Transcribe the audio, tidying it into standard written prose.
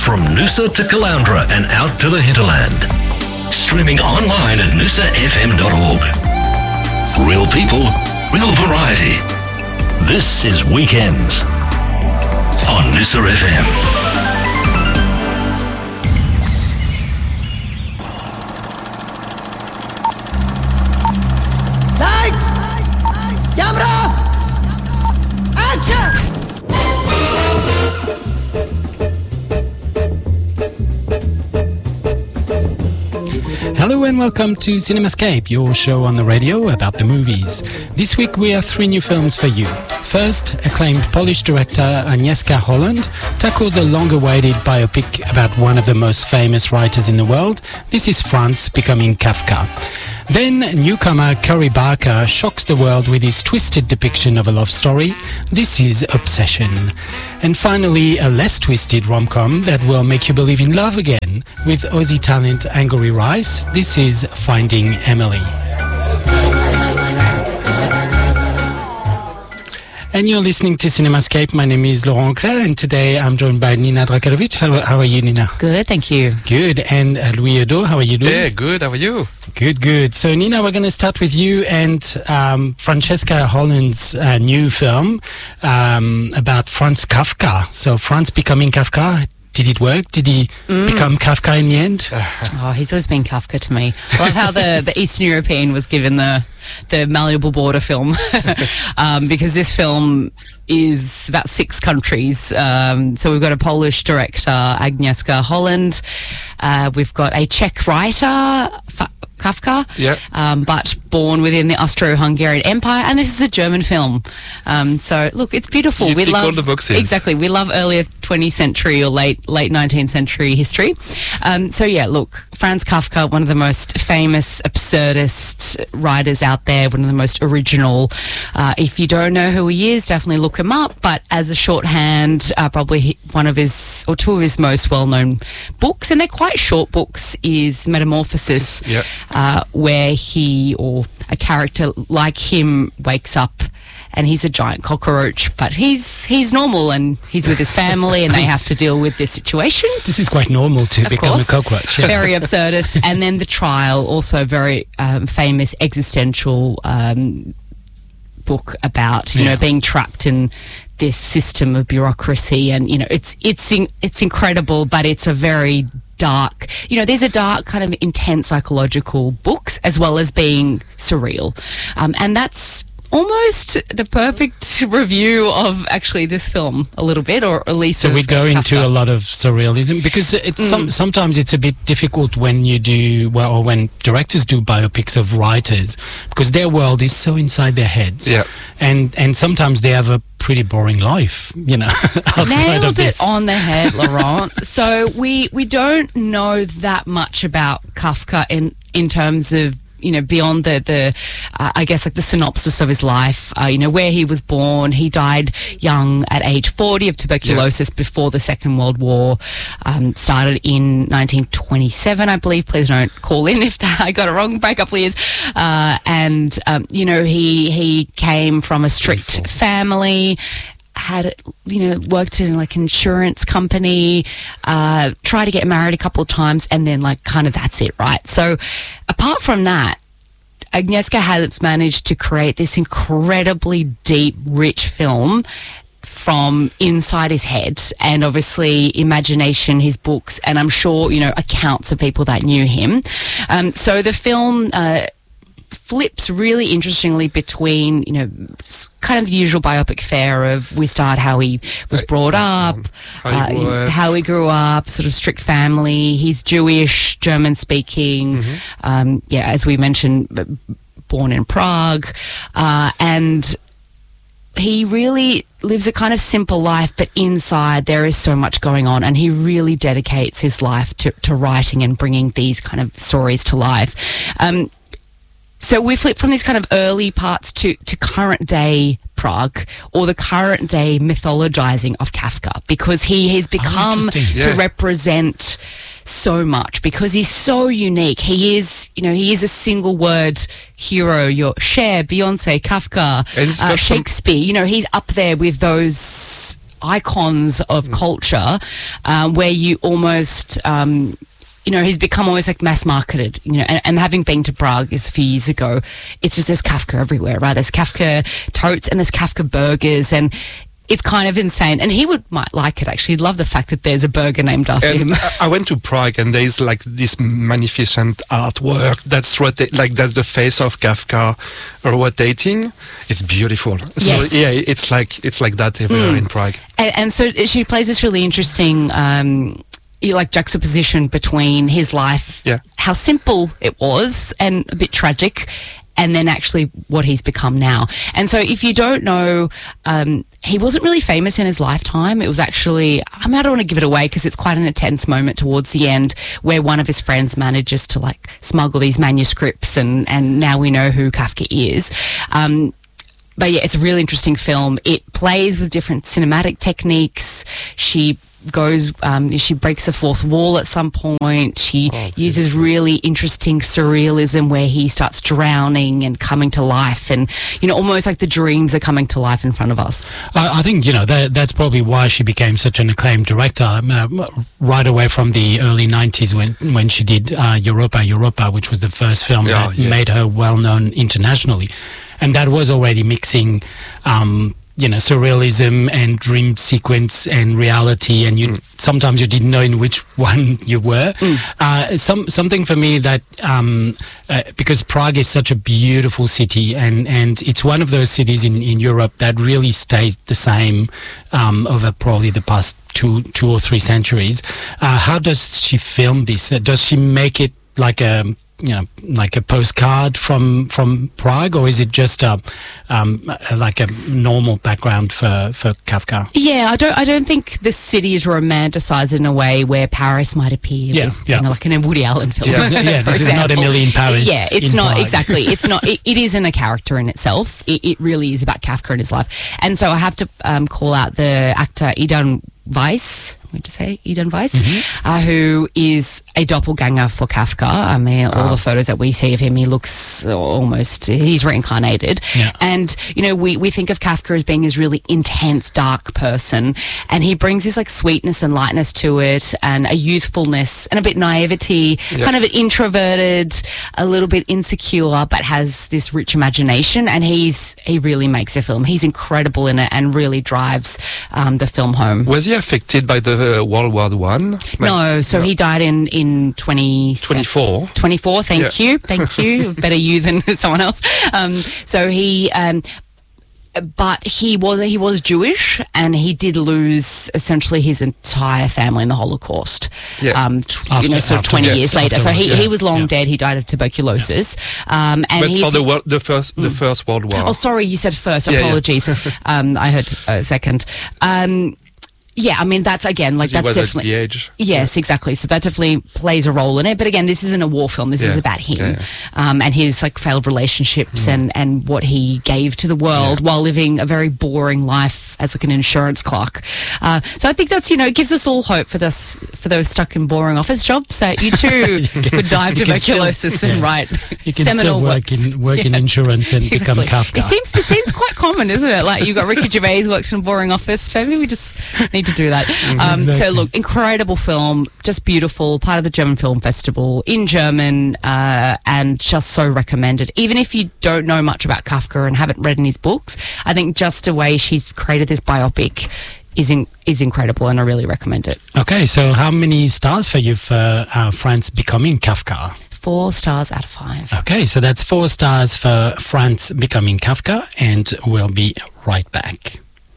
From Noosa to Caloundra and out to the hinterland. Streaming online at noosafm.org. Real people, real variety. This is Weekends on Noosa FM. Camera! Action! Hello and welcome to Cinemascape, your show on the radio about the movies. This week we have 3 new films for you. First, acclaimed Polish director Agnieszka Holland tackles a long-awaited biopic about one of the most famous writers in the world. This is Franz Becoming Kafka. Then, newcomer Curry Barker shocks the world with his twisted depiction of a love story. This is Obsession. And finally, a less twisted rom-com that will make you believe in love again with Aussie talent Angourie Rice. This is Finding Emily. And you're listening to Cinemascape. My name is Laurent Claire, and today I'm joined by Nina Drakarovic. How are you, Nina? Good, thank you. Good. And Louis Odo, how are you doing? Yeah, good. How are you? Good. So, Nina, we're going to start with you and Francesca Holland's new film about Franz Kafka. So, Franz Becoming Kafka. Did it work? Did he become Kafka in the end? Oh, he's always been Kafka to me. I love how the Eastern European was given the malleable border film because this film is about 6 countries. So we've got a Polish director, Agnieszka Holland. We've got a Czech writer, Kafka, but born within the Austro-Hungarian Empire, and this is a German film. So look, it's beautiful. We love all the boxes. Exactly. We love earlier 20th century or late 19th century history. So yeah, look, Franz Kafka, one of the most famous absurdist writers out there, one of the most original. If you don't know who he is, definitely look him up. But as a shorthand, probably one of his or 2 of his most well-known books, and they're quite short books, is Metamorphosis. Yep. Where he or a character like him wakes up and he's a giant cockroach, but he's normal and he's with his family and they have to deal with this situation. This is quite normal to become a cockroach. Yeah. Very absurdist. And then The Trial, also very famous existential book about, you know, being trapped in this system of bureaucracy, and, you know, it's incredible, but it's a very dark, you know, these are dark, kind of intense psychological books as well as being surreal. And that's almost the perfect review of actually this film a little bit, or at least so we go into a lot of surrealism because it's sometimes it's a bit difficult when you do or when directors do biopics of writers, because their world is so inside their heads, and sometimes they have a pretty boring life, you know. Outside of this. Nailed it on the head, Laurent. So we don't know that much about Kafka in terms of, you know, beyond the I guess, like the synopsis of his life, you know, where he was born. He died young at age 40 of tuberculosis before the Second World War started in 1927, I believe. Please don't call in if I got it wrong. Break up, please. And you know, he came from a strict family, had, you know, worked in like an insurance company, tried to get married a couple of times, and then like kind of that's it, right? So apart from that, Agnieszka has managed to create this incredibly deep, rich film from inside his head, and obviously imagination, his books, and I'm sure, you know, accounts of people that knew him. So the film flips really interestingly between, you know, kind of the usual biopic fare of we start how he was brought up, how he grew up, sort of strict family. He's Jewish, German speaking, as we mentioned, born in Prague, and he really lives a kind of simple life, but inside there is so much going on, and he really dedicates his life to writing and bringing these kind of stories to life. So we flip from these kind of early parts to current day Prague, or the current day mythologizing of Kafka, because he has become to represent so much, because he's so unique. He is, you know, he is a single word hero. Your Cher, Beyonce, Kafka, Shakespeare, you know, he's up there with those icons of culture, where you almost, he's become almost like mass marketed, and having been to Prague a few years ago, it's just there's Kafka everywhere, right? There's Kafka totes and there's Kafka burgers, and it's kind of insane. And he might like it, actually. He'd love the fact that there's a burger named after him. I went to Prague, and there's like this magnificent artwork that's that's the face of Kafka rotating. It's beautiful. Yes. So yeah, it's like that everywhere in Prague. And so she plays this really interesting juxtaposition between his life, how simple it was and a bit tragic, and then actually what he's become now. And so if you don't know, he wasn't really famous in his lifetime. It was actually, I don't want to give it away because it's quite an intense moment towards the end where one of his friends manages to smuggle these manuscripts, and now we know who Kafka is. But yeah, it's a really interesting film. It plays with different cinematic techniques. She breaks the fourth wall at some point. She uses really interesting surrealism where he starts drowning and coming to life, and almost like the dreams are coming to life in front of us. I think that's probably why she became such an acclaimed director right away from the early 90s when she did Europa, which was the first film that made her well known internationally, and that was already mixing surrealism and dream sequence and reality, and sometimes you didn't know in which one you were. Something for me that because Prague is such a beautiful city, and it's one of those cities in Europe that really stays the same over probably the past two or three centuries. How does she film this? Does she make it like a postcard from Prague, or is it just like a normal background for Kafka? Yeah, I don't think the city is romanticized in a way where Paris might appear. Like in a Woody Allen film. This is not Emily in Paris. Yeah, it's not Prague. exactly. It's not. It isn't a character in itself. It really is about Kafka and his life. And so I have to call out the actor Eden Weiss. Eden Weiss, who is a doppelganger for Kafka. I mean, all the photos that we see of him, he looks he's reincarnated. Yeah. And, we think of Kafka as being this really intense, dark person, and he brings this sweetness and lightness to it, and a youthfulness and a bit naivety, kind of an introverted, a little bit insecure, but has this rich imagination, and he really makes a film. He's incredible in it and really drives the film home. Was he affected by the World War I? No, so he died in 24. 24, thank you. Better you than someone else. But he was Jewish, and he did lose essentially his entire family in the Holocaust. After 20 years later. So he was long Yeah. dead. He died of tuberculosis. And But he's, for the first World War. oh, sorry, you said first. Yeah, Apologies. I heard second. Yeah, I mean, that's again, He that's was at definitely. the age. Yes, exactly. So that definitely plays a role in it. But again, this isn't a war film. This is about him and his failed relationships and what he gave to the world while living a very boring life as an insurance clerk. So I think that's, it gives us all hope for those stuck in boring office jobs that you too could die of tuberculosis and write You can seminal still work in insurance and become Kafka. It seems quite common, isn't it? Like, you've got Ricky Gervais works in a boring office. Maybe we just need to do that. Exactly. So look, incredible film, just beautiful, part of the German Film Festival in German, and just so recommended. Even if you don't know much about Kafka and haven't read in his books, I think just the way she's created this biopic is incredible, and I really recommend it. Okay, so how many stars for you for France Becoming Kafka? 4 stars out of 5. Okay, so that's 4 stars for France Becoming Kafka, and we'll be right back.